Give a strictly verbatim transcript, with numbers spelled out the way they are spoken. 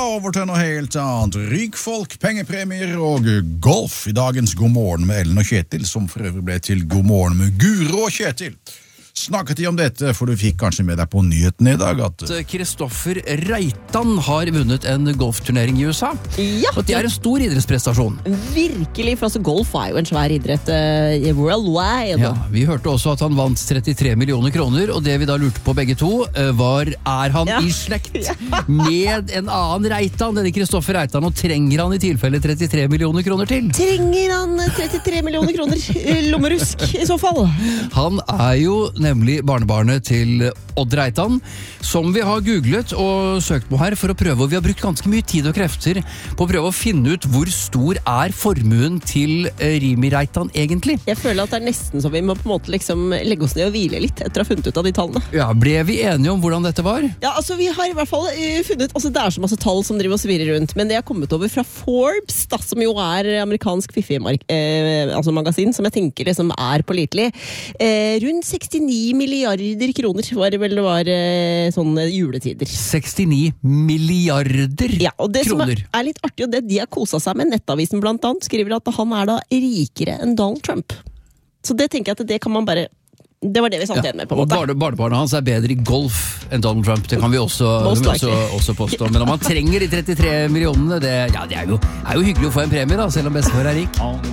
over til noe helt annet. Rykfolk, pengepremier og golf i dagens God morgen med Ellen og Kjetil, som for øvrig ble til God morgen med Guro og Kjetil. Snakket de om dette, for du fikk kanskje med deg på nyheten i dag at Kristoffer Reitan har vunnet en golfturnering i U S A. Ja, og det er en stor idrettsprestasjon. Virkelig, for altså golf er jo en svær idrett uh, worldwide. Ja, vi hørte også at han vant trettitre millioner kroner, og det vi da lurte på begge to, uh, var, er han ja. i slekt med en annen Reitan, denne Kristoffer Reitan, og trenger han i tilfelle trettitre millioner kroner til? Trenger han trettitre millioner kroner lommerusk i så fall? Han er jo nemlig barnebarnet til Odd Reitan, som vi har googlet og søkt på her for å prøve, og vi har brukt ganske mye tid og krefter på å prøve å finne ut hvor stor er formuen til Rimi Reitan egentlig. Jeg føler at det er nesten så vi må på en måte liksom legge oss ned og hvile litt etter å ha funnet ut av de tallene. Ja, ble vi enige om hvordan dette var? Ja, altså vi har i hvert fall uh, funnet, altså det er så masse tall som driver og svirrer rundt, men det har kommet over fra Forbes, da, som jo er amerikansk fiffig-magasin, eh, altså magasin, som jeg tenker liksom er pålitelig. Eh, rundt sekstini milliarder kroner var det vel det var eh, sånne juletider. sekstini milliarder ja, og det kroner. Som er, er litt artig, og det de har koset seg med, Nettavisen blant annet, skriver at han er da rikere enn Donald Trump. Så det tenker jeg at det kan man bare det var det vi satt igjen med på en måte. Og barnebarnet hans er bedre i golf enn Donald Trump, det kan vi også, kan vi også, også påstå. Men om han trenger de trettitre millionene, det, ja, det er, jo, er jo hyggelig å få en premie da, selv om bestefar er rik.